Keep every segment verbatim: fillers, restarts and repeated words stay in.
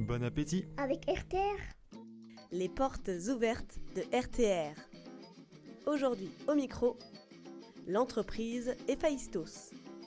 Bon appétit avec R T R. Les portes ouvertes de R T R. Aujourd'hui au micro, l'entreprise Héphaïstos.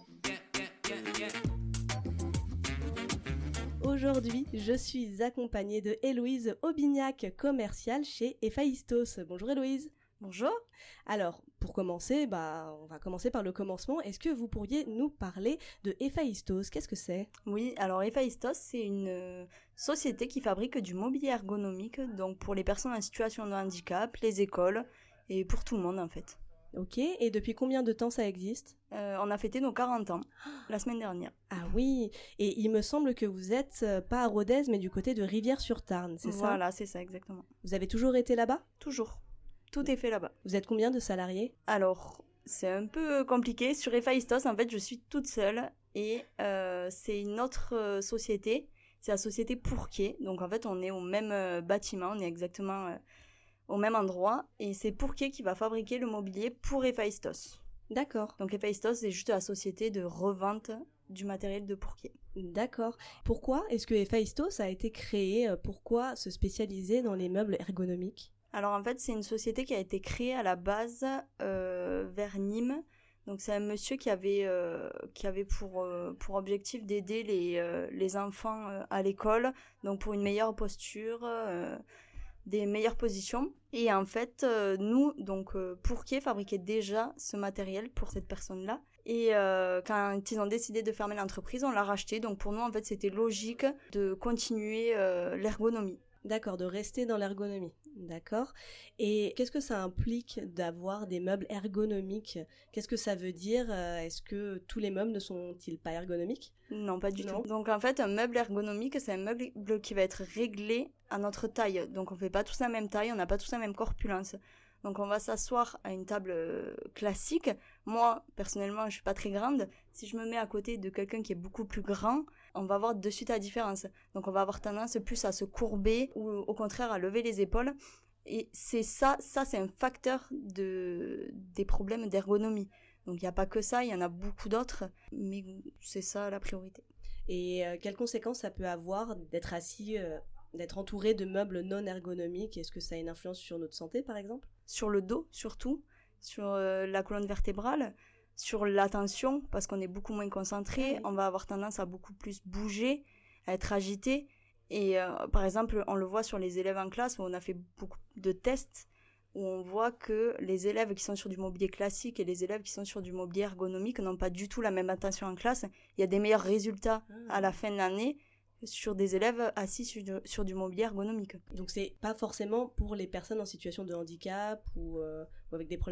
Aujourd'hui, je suis accompagnée de Héloïse Aubignac, commerciale chez Héphaïstos. Bonjour Héloïse. Bonjour. Alors, pour commencer, bah, on va commencer par le commencement. Est-ce que vous pourriez nous parler de Héphaïstos ? Qu'est-ce que c'est ? Oui, alors Héphaïstos, c'est une euh, société qui fabrique du mobilier ergonomique, donc pour les personnes en situation de handicap, les écoles, et pour tout le monde en fait. Ok, et depuis combien de temps ça existe ? Euh, on a fêté nos quarante ans, la semaine dernière. Ah oui, et il me semble que vous êtes euh, pas à Rodez, mais du côté de Rivière-sur-Tarn, c'est ça ? Voilà, c'est ça, exactement. Vous avez toujours été là-bas ? Toujours. Tout est fait là-bas. Vous êtes combien de salariés ? Alors, c'est un peu compliqué. Sur Héphaïstos, en fait, je suis toute seule et euh, c'est une autre euh, société. C'est la société Pourquier. Donc, en fait, on est au même euh, bâtiment, on est exactement euh, au même endroit. Et c'est Pourquier qui va fabriquer le mobilier pour Héphaïstos. D'accord. Donc, Héphaïstos, c'est juste la société de revente du matériel de Pourquier. D'accord. Pourquoi est-ce que Héphaïstos a été créé ? Pourquoi se spécialiser dans les meubles ergonomiques ? Alors en fait, c'est une société qui a été créée à la base euh, vers Nîmes. Donc c'est un monsieur qui avait euh, qui avait pour euh, pour objectif d'aider les euh, les enfants euh, à l'école, donc pour une meilleure posture, euh, des meilleures positions. Et en fait, euh, nous donc euh, Pourquier fabriquait déjà ce matériel pour cette personne-là. Et euh, quand ils ont décidé de fermer l'entreprise, on l'a racheté. Donc pour nous, en fait, c'était logique de continuer euh, l'ergonomie. D'accord, de rester dans l'ergonomie. D'accord. Et qu'est-ce que ça implique d'avoir des meubles ergonomiques ? Qu'est-ce que ça veut dire ? Est-ce que tous les meubles ne sont-ils pas ergonomiques ? Non, pas du Non. tout. Donc en fait, un meuble ergonomique, c'est un meuble qui va être réglé à notre taille. Donc on fait pas tous la même taille, on n'a pas tous la même corpulence. Donc on va s'asseoir à une table classique. Moi, personnellement, je suis pas très grande. Si je me mets à côté de quelqu'un qui est beaucoup plus grand, on va voir de suite la différence. Donc on va avoir tendance plus à se courber ou au contraire à lever les épaules. Et c'est ça, ça c'est un facteur de des problèmes d'ergonomie. Donc il y a pas que ça, il y en a beaucoup d'autres, mais c'est ça la priorité. Et euh, quelles conséquences ça peut avoir d'être assis euh, d'être entouré de meubles non ergonomiques ? Est-ce que ça a une influence sur notre santé, par exemple ? Sur le dos, surtout, sur euh, la colonne vertébrale, sur l'attention, parce qu'on est beaucoup moins concentré, Ah oui. On va avoir tendance à beaucoup plus bouger, à être agité. Et euh, par exemple, on le voit sur les élèves en classe, où on a fait beaucoup de tests, où on voit que les élèves qui sont sur du mobilier classique et les élèves qui sont sur du mobilier ergonomique n'ont pas du tout la même attention en classe. Il y a des meilleurs résultats à la fin de l'année sur des élèves assis sur du, sur du mobilier ergonomique. Donc c'est pas forcément pour les personnes en situation de handicap ou, euh, ou avec des problèmes